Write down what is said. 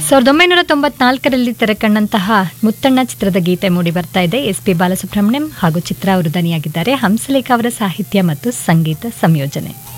1994ರಲ್ಲಿ ತೆರೆಕಂಡಂತಹ ಮುತ್ತಣ್ಣ ಚಿತ್ರದ ಗೀತೆ ಮೂಡಿ ಬರ್ತಾ ಇದೆ. SP ಬಾಲಸುಬ್ರಹ್ಮಣ್ಯಂ ಹಾಗೂ ಚಿತ್ರಾ ಅವರು ದನಿಯಾಗಿದ್ದಾರೆ. ಹಂಸಲೇಖ ಅವರ ಸಾಹಿತ್ಯ ಮತ್ತು ಸಂಗೀತ ಸಂಯೋಜನೆ.